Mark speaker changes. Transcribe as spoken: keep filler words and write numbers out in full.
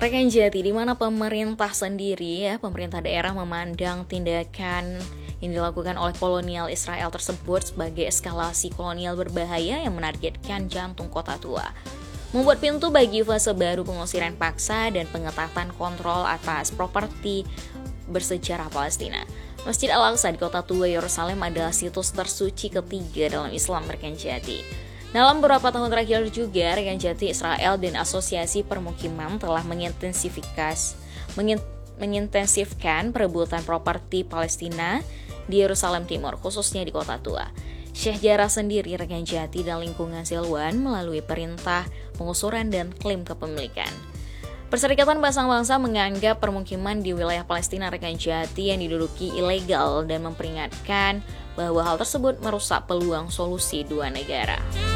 Speaker 1: Rekan Jati, di mana pemerintah sendiri ya, pemerintah daerah memandang tindakan yang dilakukan oleh kolonial Israel tersebut sebagai eskalasi kolonial berbahaya yang menargetkan jantung kota tua. Membuat pintu bagi fase baru pengusiran paksa dan pengetatan kontrol atas properti bersejarah Palestina. Masjid Al-Aqsa di kota tua Yerusalem adalah situs tersuci ketiga dalam Islam, rekan Jati. Dalam beberapa tahun terakhir juga, rekan Jati, Israel dan Asosiasi Permukiman telah mengintensifikasi mengintensifkan perebutan properti Palestina di Yerusalem Timur, khususnya di kota tua. Syekh Jarrah sendiri, rekan Jati, dan lingkungan Silwan melalui perintah pengusuran dan klaim kepemilikan. Perserikatan Bangsa-Bangsa menganggap permukiman di wilayah Palestina, rekan Jati, yang diduduki ilegal dan memperingatkan bahwa hal tersebut merusak peluang solusi dua negara.